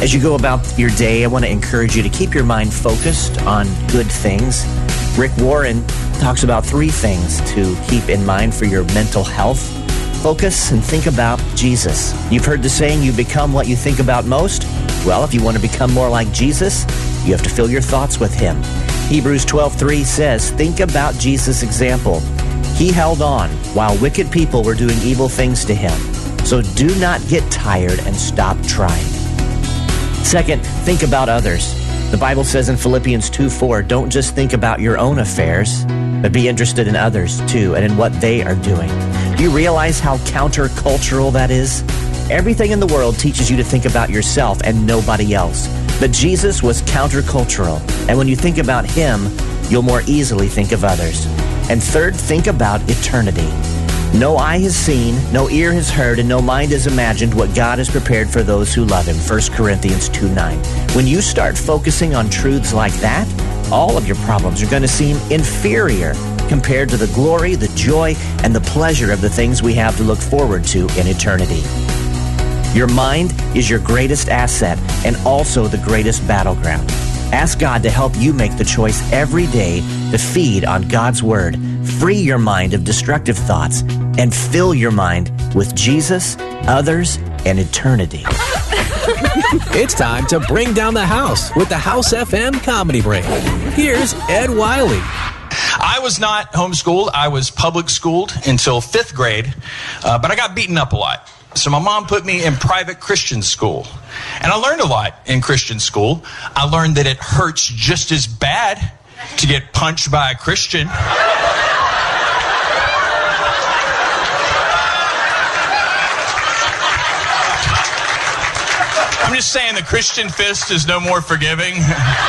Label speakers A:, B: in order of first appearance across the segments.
A: As you go about your day, I want to encourage you to keep your mind focused on good things. Rick Warren talks about 3 things to keep in mind for your mental health. Focus and think about Jesus. You've heard the saying, you become what you think about most. Well, if you want to become more like Jesus, you have to fill your thoughts with him. Hebrews 12:3 says, think about Jesus' example. He held on while wicked people were doing evil things to him. So do not get tired and stop trying. Second, think about others. The Bible says in Philippians 2:4, don't just think about your own affairs, but be interested in others too and in what they are doing. Do you realize how countercultural that is? Everything in the world teaches you to think about yourself and nobody else. But Jesus was countercultural, and when you think about him, you'll more easily think of others. And third, think about eternity. No eye has seen, no ear has heard, and no mind has imagined what God has prepared for those who love him. 1 Corinthians 2:9. When you start focusing on truths like that, all of your problems are going to seem inferior compared to the glory, the joy, and the pleasure of the things we have to look forward to in eternity. Your mind is your greatest asset and also the greatest battleground. Ask God to help you make the choice every day to feed on God's Word. Free your mind of destructive thoughts and fill your mind with Jesus, others, and eternity.
B: It's time to bring down the house with the House FM Comedy Break. Here's Ed Wiley.
C: I was not homeschooled. I was public schooled until 5th grade, but I got beaten up a lot. So my mom put me in private Christian school. And I learned a lot in Christian school. I learned that it hurts just as bad to get punched by a Christian. I'm just saying the Christian fist is no more forgiving.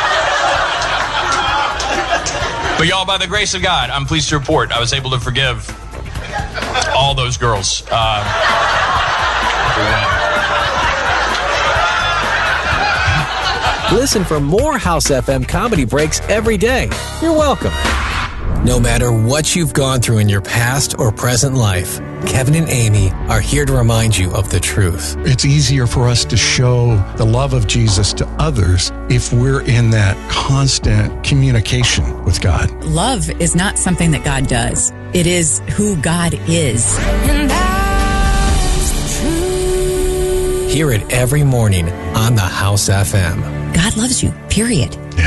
C: But y'all, by the grace of God, I'm pleased to report I was able to forgive all those girls.
B: Listen for more House FM Comedy Breaks every day. You're welcome. No matter what you've gone through in your past or present life, Kevin and Amy are here to remind you of the truth.
D: It's easier for us to show the love of Jesus to others if we're in that constant communication with God.
E: Love is not something that God does. It is who God is. And that's the truth.
B: Hear it every morning on the House FM.
E: God loves you, period.
D: Yeah.